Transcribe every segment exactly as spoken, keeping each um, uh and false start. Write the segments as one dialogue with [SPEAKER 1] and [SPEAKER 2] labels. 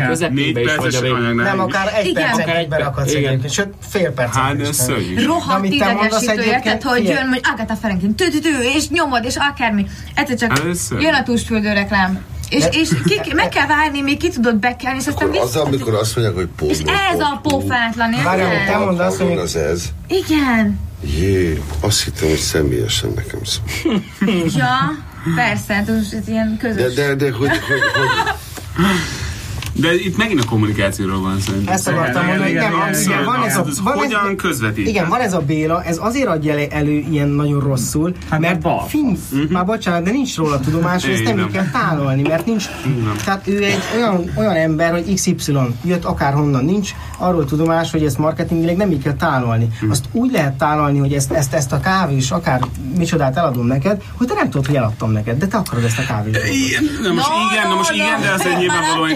[SPEAKER 1] közepébe is vagy a végén.
[SPEAKER 2] Nem, akár egy percet berakhatsz egyébként, sőt fél percet.
[SPEAKER 3] Hát, ez szörnyű.
[SPEAKER 4] Rohadt idegesítő, érted, hogy jön, hogy Agatha Ferenkin, tü-tü-tü, és nyomod, és akármi. Egyszer csak jön a tusfürdő reklám. És, és ki, meg kell várni, még ki tudod bekelni, és aztán
[SPEAKER 5] az, amikor azt mondják, hogy pófló.
[SPEAKER 4] És ez a pofátlan, érted?
[SPEAKER 2] Várjál, te mondd azt, hogy...
[SPEAKER 5] Az ez.
[SPEAKER 4] Igen.
[SPEAKER 5] Jé, azt hittem, hogy személyesen nekem szól.
[SPEAKER 4] Ja, persze, hát ez ilyen közös.
[SPEAKER 5] De, de, de, hogy... hogy, hogy...
[SPEAKER 3] De itt megint a kommunikációról van szerintem.
[SPEAKER 2] Ezt akartam mondani, hogy nem, igen, van ez a... Van
[SPEAKER 3] hogyan
[SPEAKER 2] ez,
[SPEAKER 3] közvetít?
[SPEAKER 2] Igen, van ez a Béla, ez azért adja elő, elő ilyen nagyon rosszul, hát mert finn, uh-huh. már bocsánat, de nincs róla tudomás, hogy ezt nem, nem kell tálalni, mert nincs... Nem. Tehát ő egy olyan, olyan ember, hogy iksz ipszilon jött akárhonnan, nincs arról tudomás, hogy ezt marketingileg nem így kell tálalni. Hmm. Azt úgy lehet tálalni, hogy ezt, ezt, ezt a kávés, akár micsodát eladom neked, hogy te nem tudod, hogy eladtam neked, de te akarod ezt a kávét.
[SPEAKER 3] Na most no, igen, no, na most no, igen, de azért nyilvánvalóan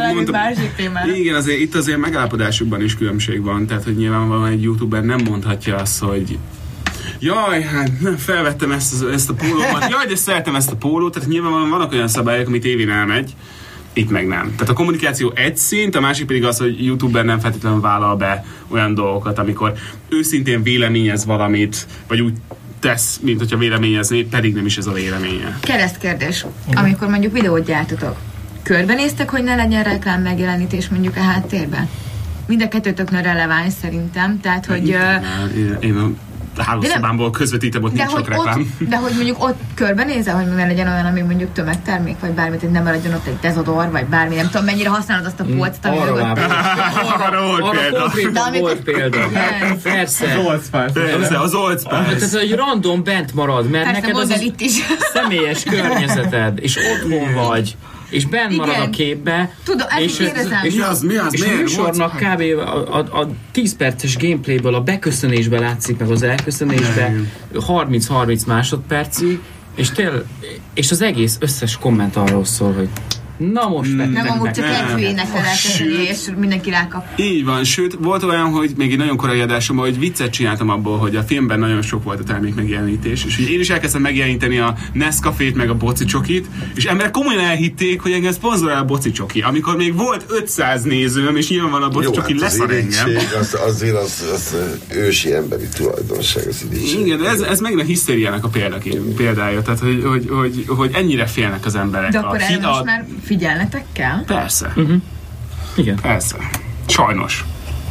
[SPEAKER 3] igen, azért itt azért megállapodásukban is különbség van, tehát hogy nyilvánvalóan egy youtuber nem mondhatja azt, hogy jaj, hát felvettem ezt, ezt a pólómat, jaj, de szeretem ezt a pólót, tehát nyilvánvalóan vannak olyan szabályok, amit évén elmegy, itt meg nem. Tehát a kommunikáció egy szint, a másik pedig az, hogy youtuber nem feltétlenül vállal be olyan dolgokat, amikor őszintén véleményez valamit, vagy úgy tesz, mint hogyha véleményezné, pedig nem is ez a véleménye.
[SPEAKER 4] Keresztkérdés. Amikor mondjuk videót gyártotok, körbenéztek, hogy ne legyen reklám megjelenítés mondjuk a háttérben? Mind a kettőtöknő releváns szerintem, tehát hogy...
[SPEAKER 3] Én, én a hálószobámból közvetítem, ott nincs sok reklám.
[SPEAKER 4] Ott, de hogy mondjuk ott körbenézel, hogy ne legyen olyan, ami mondjuk tömegtermék, vagy bármit, hogy nem maradjon ott egy dezodor, vagy bármi, nem tudom, mennyire használod azt a polcot, ami mögött.
[SPEAKER 1] Arra konkrétan volt példa. Persze.
[SPEAKER 3] Az Oldspice. Persze, az Oldspice.
[SPEAKER 1] Ez egy random bent marad, mert neked az személyes környezeted, és otthon vagy, és benn igen. marad a képbe.
[SPEAKER 4] Tudom, és, és,
[SPEAKER 3] és, mi az, mi az,
[SPEAKER 1] és a műsornak kb. A, a, a tíz perces gameplayből a beköszönésbe látszik, meg az elköszönésbe harminc-harminc másodpercig, és, tél, és az egész összes komment arról szól, hogy na most vettek
[SPEAKER 4] nem, amúgy csak egy hülyének kell elkezdeni, és mindenki rákap.
[SPEAKER 3] Így van, sőt, volt olyan, hogy még egy nagyon korai adásomban, hogy viccet csináltam abból, hogy a filmben nagyon sok volt a termék megjelenítés, és én is elkezdtem megjeleníteni a Nescafét meg a bocicsokit, és emberek komolyan elhitték, hogy engem szponzorál a bocicsoki, amikor még volt ötszáz nézőm, és nyilván a bocicsoki hát lesz a engem.
[SPEAKER 5] Az, azért az, az ősi emberi tulajdonság, az irítség.
[SPEAKER 3] Igen, de ez, ez megint a hisztériának a példája, tehát hogy, hogy, hogy, hogy ennyire félnek az emberek.
[SPEAKER 4] De akkor erre most már figyelnetek kell?
[SPEAKER 3] Persze.
[SPEAKER 1] Uh-huh. Igen.
[SPEAKER 3] Persze. Sajnos.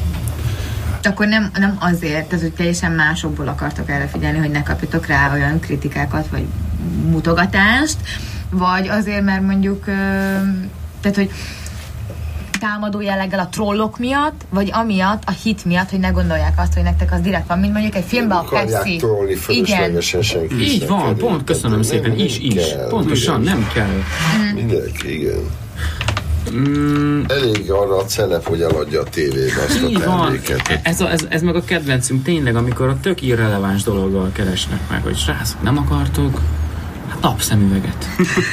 [SPEAKER 4] De akkor nem, nem azért, tehát hogy teljesen másokból akartok erre figyelni, hogy ne kapjatok rá olyan kritikákat, vagy mutogatást, vagy azért, mert mondjuk, tehát, hogy támadó jelleggel a trollok miatt, vagy amiatt, a hit miatt, hogy ne gondolják azt, hogy nektek az direkt van, mint mondjuk egy filmben a Pepsi.
[SPEAKER 5] Igen.
[SPEAKER 1] Így van, kerül, pont, köszönöm szépen, nem, is, is. Kell, pontosan, igen. Nem kell.
[SPEAKER 5] Mm. Mindenki, igen. Mm. Elég arra a celeb, hogy eladja a tévébe azt így a terméket.
[SPEAKER 1] Ez, a, ez, ez meg a kedvencünk tényleg, amikor a tök irreleváns dologgal keresnek meg, hogy srácok, nem akartok? Hát napszemüveget.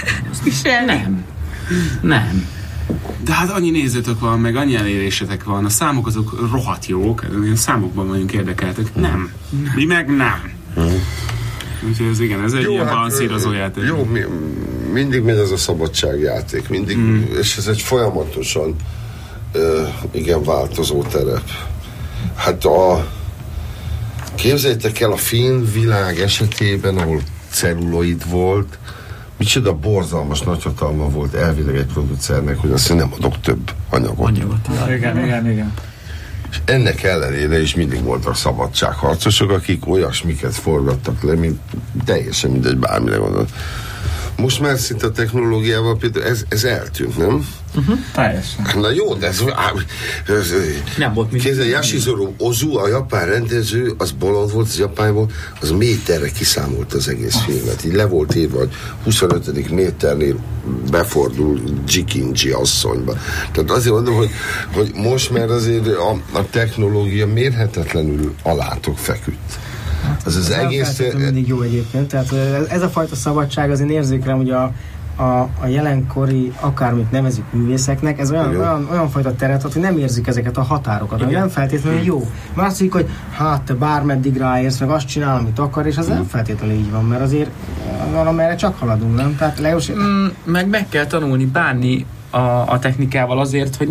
[SPEAKER 1] Nem. Nem.
[SPEAKER 3] De hát annyi nézőtök van, meg annyi elérésetek van, a számok azok rohadt jók, a számokban vagyunk érdekeltek. Nem. Mi meg nem. Úgyhogy ez igen, ez egy jó, ilyen hát, balanszírozó játék.
[SPEAKER 5] Jó, mi, mindig megy ez a szabadságjáték, mindig, mm. és ez egy folyamatosan uh, igen, változó terep. Hát a képzeljétek el a filmvilág esetében, ahol celluloid volt, micsoda borzalmas nagyhatalma volt elvileg egy producernek, hogy azt nem adok több anyagot.
[SPEAKER 1] Anyagot.
[SPEAKER 6] Ja, igen, igen, igen.
[SPEAKER 5] És ennek ellenére is mindig voltak szabadságharcosok, akik olyasmiket forgattak le, mint teljesen mindegy, bármire gondolt. Most már szinte a technológiával például ez, ez eltűnt, nem?
[SPEAKER 6] Uh-huh. Teljesen.
[SPEAKER 5] Na jó, de ez... ez
[SPEAKER 1] nem volt mindig.
[SPEAKER 5] Kézzel, Yashizuru Ozu, a japán rendező, az bolond volt, az japánból, az méterre kiszámolta az egész oh. filmet. Így le volt írva, hogy huszonötödik méternél befordul Jikinji asszonyba. Tehát azért mondom, hogy, hogy most már azért a, a technológia mérhetetlenül alátok feküdt. Az az egész...
[SPEAKER 2] mindig jó egyébként, tehát ez a fajta szabadság azért érzékelem, hogy a, a, a jelenkori, akármit nevezik művészeknek, ez olyan, olyan, olyan fajta teret, hogy nem érzik ezeket a határokat, ami nem feltétlenül jó. Mert azt mondjuk, hogy hát te bármeddig ráérsz, meg azt csinál, amit akar, és az nem feltétlenül így van, mert azért valamerre csak haladunk, nem? Tehát Leos...
[SPEAKER 1] mm, meg meg kell tanulni bánni a, a technikával azért, hogy